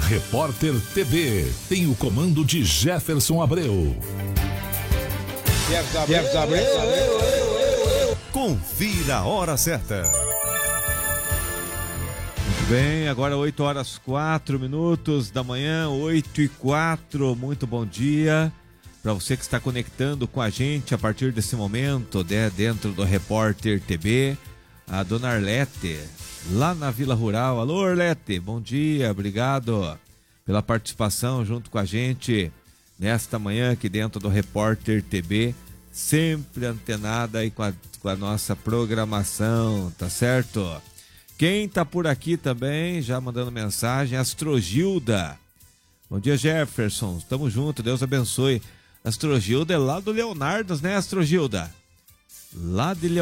Repórter TV tem o comando de Jefferson Abreu. Jefferson Abreu. Confira a hora certa. Muito bem, agora 8h04 da manhã, 8h04. Muito bom dia para você que está conectando com a gente a partir desse momento, dentro do Repórter TV. A dona Arlete, lá na Vila Rural. Alô, Arlete, bom dia, obrigado pela participação junto com a gente nesta manhã aqui dentro do Repórter TV, sempre antenada aí com a nossa programação, tá certo? Quem tá por aqui também, já mandando mensagem, Astrogilda. Bom dia, Jefferson, tamo junto, Deus abençoe. Astrogilda é lá do Leonardo, né, Astrogilda? Lá de